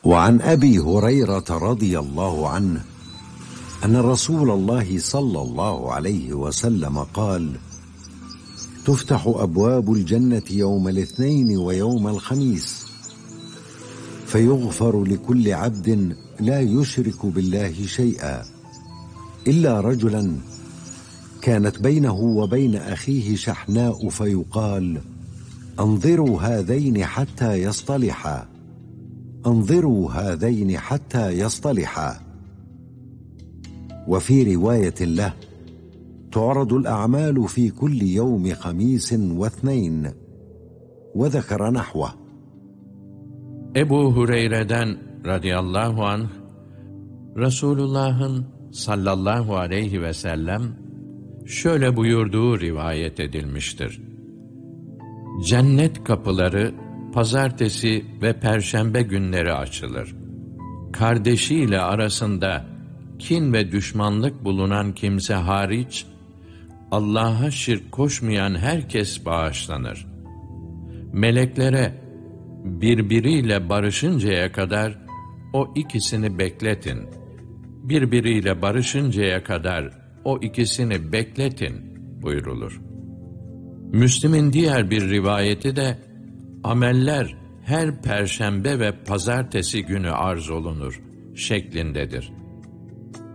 وعن أبي هريرة رضي الله عنه أن رسول الله صلى الله عليه وسلم قال: تفتح أبواب الجنة يوم الاثنين ويوم الخميس، فيغفر لكل عبد لا يشرك بالله شيئا إلا رجلا كانت بينه وبين أخيه شحناء، فيقال: أنظروا هذين حتى يصطلحا، أنظروا هذين حتى يصطلحا. وفي رواية له: تعرض الأعمال في كل يوم خميس واثنين، وذكر نحوه. Ebu Hureyre'den radıyallahu anh, Resulullah'ın sallallahu aleyhi ve sellem şöyle buyurduğu rivayet edilmiştir. Cennet kapıları pazartesi ve perşembe günleri açılır. Kardeşiyle arasında kin ve düşmanlık bulunan kimse hariç, Allah'a şirk koşmayan herkes bağışlanır. Meleklere birbiriyle barışıncaya kadar o ikisini bekletin. Birbiriyle barışıncaya kadar o ikisini bekletin buyrulur. Müslim'in diğer bir rivayeti de ameller her perşembe ve pazartesi günü arz olunur şeklindedir.